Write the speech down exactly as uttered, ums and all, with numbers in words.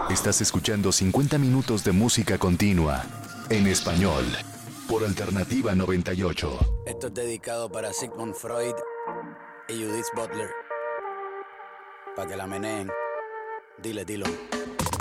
Estás escuchando cincuenta minutos de música continua en español por Alternativa noventa y ocho. Esto es dedicado para Sigmund Freud y Judith Butler. Para que la meneen. Dile, dilo.